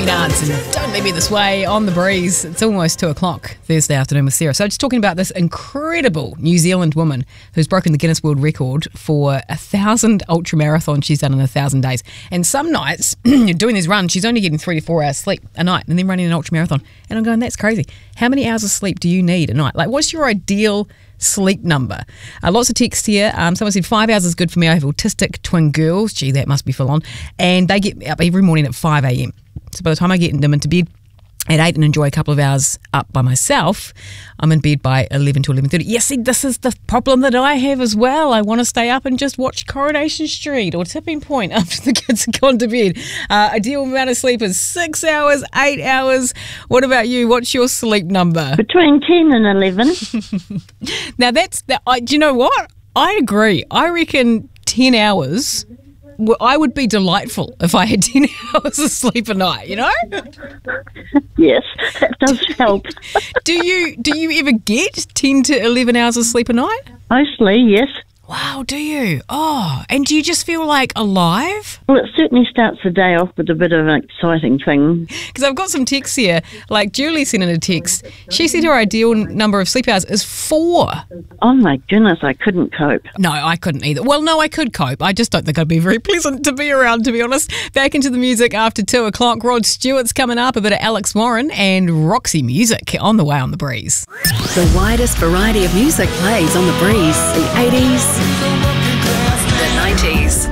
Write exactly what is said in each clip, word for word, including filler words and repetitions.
Maynards and Don't Leave Me This Way on the breeze. It's almost two o'clock Thursday afternoon with Sarah. So just talking about this incredible New Zealand woman who's broken the Guinness World Record for a thousand ultra marathons she's done in a thousand days. And some nights, you're doing these runs, she's only getting three to four hours sleep a night and then running an ultra marathon. And I'm going, that's crazy. How many hours of sleep do you need a night? Like, what's your ideal sleep number? Uh, lots of texts here. Um, someone said five hours is good for me. I have autistic twin girls. Gee, that must be full on. And they get up every morning at five a.m. So by the time I get them into bed at eight and enjoy a couple of hours up by myself, I'm in bed by eleven to eleven thirty. Yes, see, this is the problem that I have as well. I want to stay up and just watch Coronation Street or Tipping Point after the kids have gone to bed. Uh, ideal amount of sleep is six hours, eight hours. What about you? What's your sleep number? Between ten and eleven. Now, that's, that. I, do you know what? I agree. I reckon ten hours... I would be delightful if I had ten hours of sleep a night, you know? Yes, that does help. do you do you ever get ten to eleven hours of sleep a night? Mostly, yes. Wow, do you? Oh, and do you just feel like alive? Well, it certainly starts the day off with a bit of an exciting thing. Because I've got some texts here. Like Julie sent in a text. She said her ideal number of sleep hours is four. Oh my goodness, I couldn't cope. No, I couldn't either. Well, no, I could cope. I just don't think I'd be very pleasant to be around, to be honest. Back into the music after two o'clock. Rod Stewart's coming up, a bit of Alex Warren and Roxy Music on the way on the breeze. The widest variety of music plays on the breeze. The eighties, the nineties,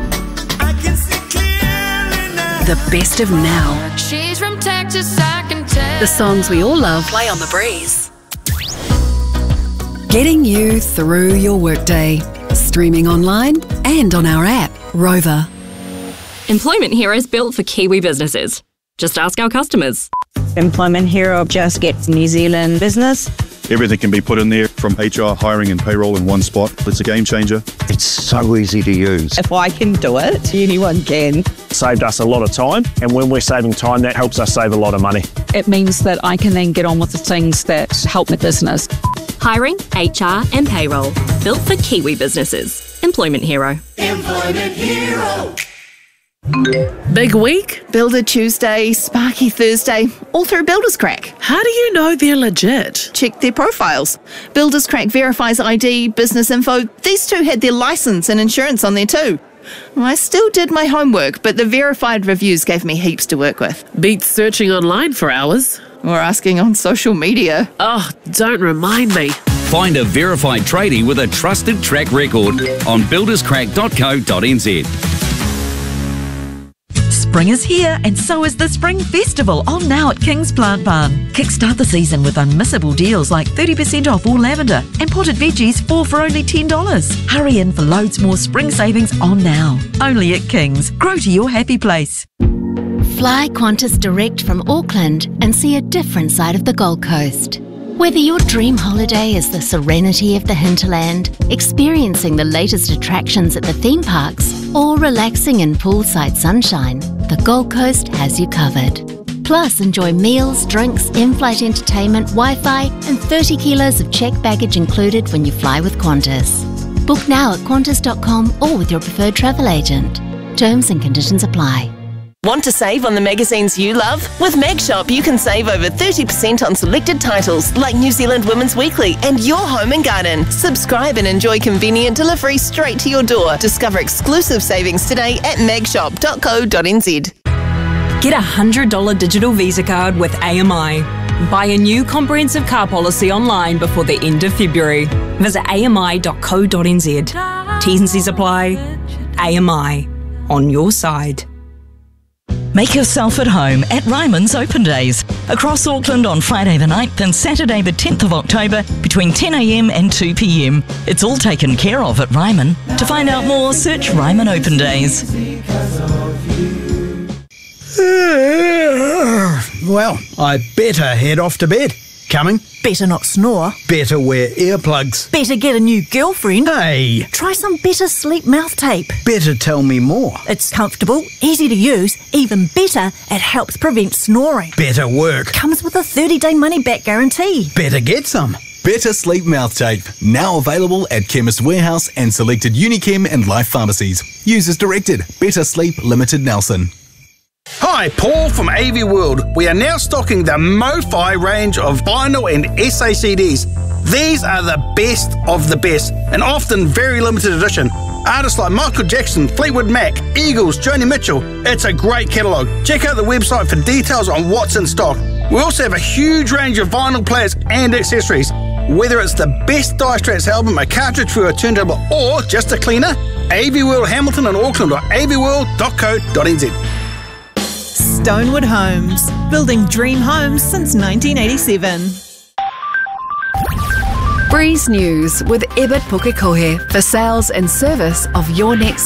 the best of now. She's from Texas, I can tell. The songs we all love play on the breeze. Getting you through your workday. Streaming online and on our app, Rover. Employment Hero is built for Kiwi businesses. Just ask our customers. Employment Hero just gets New Zealand business. Everything can be put in there, from H R, hiring and payroll in one spot. It's a game changer. It's so easy to use. If I can do it, anyone can. Saved us a lot of time, and when we're saving time, that helps us save a lot of money. It means that I can then get on with the things that help my business. Hiring, H R and payroll. Built for Kiwi businesses. Employment Hero. Employment Hero. Big week? Builder Tuesday, Sparky Thursday, all through Builders Crack. How do you know they're legit? Check their profiles. Builders Crack verifies I D, business info. These two had their licence and insurance on there too. I still did my homework, but the verified reviews gave me heaps to work with. Beats searching online for hours. Or asking on social media. Oh, don't remind me. Find a verified tradie with a trusted track record on builders crack dot co dot n z. Spring is here and so is the Spring Festival, on now at King's Plant Barn. Kickstart the season with unmissable deals like thirty percent off all lavender and potted veggies, four for only ten dollars. Hurry in for loads more spring savings on now. Only at King's. Grow to your happy place. Fly Qantas direct from Auckland and see a different side of the Gold Coast. Whether your dream holiday is the serenity of the hinterland, experiencing the latest attractions at the theme parks, or relaxing in poolside sunshine, the Gold Coast has you covered. Plus, enjoy meals, drinks, in-flight entertainment, Wi-Fi, and thirty kilos of checked baggage included when you fly with Qantas. Book now at qantas dot com or with your preferred travel agent. Terms and conditions apply. Want to save on the magazines you love? With Mag Shop, you can save over thirty percent on selected titles like New Zealand Women's Weekly and Your Home and Garden. Subscribe and enjoy convenient delivery straight to your door. Discover exclusive savings today at mag shop dot co dot n z. Get a one hundred dollars digital Visa card with A M I. Buy a new comprehensive car policy online before the end of February. Visit a m i dot co dot n z. T's and C's apply. A M I. On your side. Make yourself at home at Ryman's Open Days. Across Auckland on Friday the ninth and Saturday the tenth of October between ten a m and two p m. It's all taken care of at Ryman. To find out more, search Ryman Open Days. Well, I better head off to bed. Coming? Better not snore. Better wear earplugs. Better get a new girlfriend. Hey! Try some Better Sleep mouth tape. Better tell me more. It's comfortable, easy to use, even better, it helps prevent snoring. Better work. Comes with a thirty day money-back guarantee. Better get some. Better Sleep mouth tape. Now available at Chemist Warehouse and selected Unichem and Life pharmacies. Use as directed. Better Sleep Limited Nelson. Hi, Paul from A V World. We are now stocking the MoFi range of vinyl and S A C Ds. These are the best of the best and often very limited edition. Artists like Michael Jackson, Fleetwood Mac, Eagles, Joni Mitchell. It's a great catalogue. Check out the website for details on what's in stock. We also have a huge range of vinyl players and accessories. Whether it's the best Dire Straits album, a cartridge for a turntable, or just a cleaner, A V World Hamilton and Auckland or a v world dot co dot n z. Stonewood Homes, building dream homes since nineteen eighty-seven. Breeze News with Ebert Pukekohe for sales and service of your next